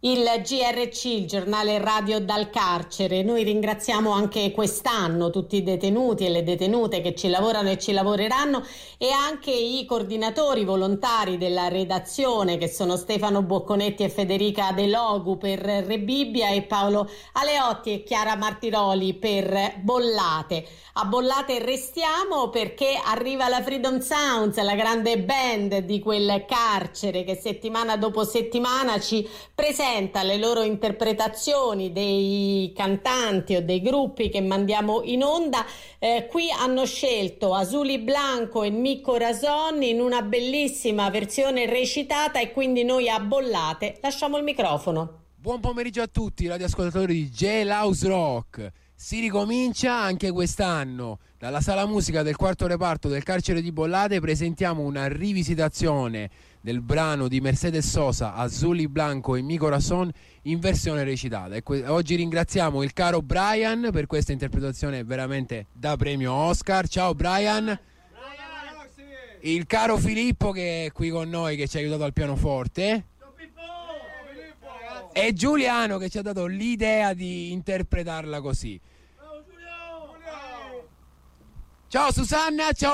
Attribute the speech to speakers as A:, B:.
A: il GRC, il giornale radio dal carcere. Noi ringraziamo anche quest'anno tutti i detenuti e le detenute che ci lavorano e ci lavoreranno, e anche i coordinatori volontari della redazione, che sono Stefano Bocconetti e Federica De Logu per Re Bibbia e Paolo Aleotti e Chiara Martiroli per Bollate. A Bollate restiamo perché arriva la Freedom Sounds, la grande band di quel carcere che settimana dopo settimana ci presenta le loro interpretazioni dei cantanti o dei gruppi che mandiamo in onda. Qui hanno scelto Azuli Blanco e Micco Rason in una bellissima versione recitata, e quindi noi a Bollate lasciamo il microfono.
B: Buon pomeriggio a tutti, radioascoltatori di Jailhouse Rock. Si ricomincia anche quest'anno. Dalla sala musica del quarto reparto del carcere di Bollate presentiamo una rivisitazione del brano di Mercedes Sosa, Azuli Blanco e Micco Rason in versione recitata. Oggi ringraziamo il caro Brian per questa interpretazione veramente da premio Oscar. Ciao Brian. Il caro Filippo che è qui con noi, che ci ha aiutato al pianoforte. E Giuliano che ci ha dato l'idea di interpretarla così. Ciao Susanna, ciao